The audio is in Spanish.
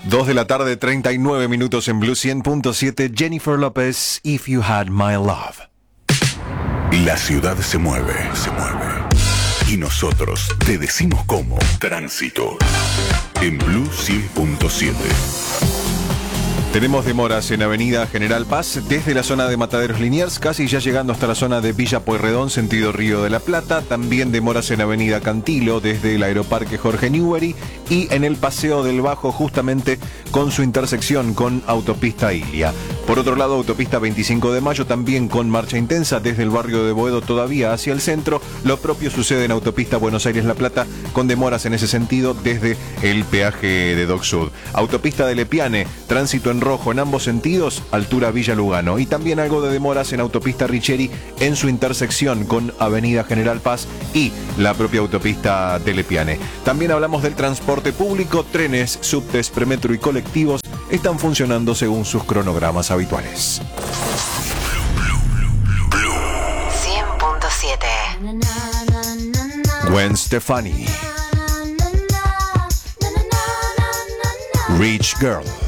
2 de la tarde, 39 minutos en Blue 100.7. Jennifer López, If You Had My Love. La ciudad se mueve. Y nosotros te decimos cómo. Tránsito. En Blue 100.7. Tenemos demoras en Avenida General Paz, desde la zona de Mataderos Liniers, casi ya llegando hasta la zona de Villa Pueyrredón, sentido Río de la Plata. También demoras en Avenida Cantilo, desde el Aeroparque Jorge Newbery, y en el Paseo del Bajo, justamente con su intersección con Autopista Ilia. Por otro lado, Autopista 25 de Mayo, también con marcha intensa desde el barrio de Boedo todavía hacia el centro. Lo propio sucede en Autopista Buenos Aires-La Plata, con demoras en ese sentido desde el peaje de Dock Sud. Autopista de Lepiane, tránsito en rojo en ambos sentidos, altura Villa Lugano. Y también algo de demoras en Autopista Richeri en su intersección con Avenida General Paz y la propia Autopista de Lepiane. También hablamos del transporte público. Trenes, subtes, premetro y colectivos están funcionando según sus cronogramas habituales. 100.7. Gwen Stefani, Rich Girl.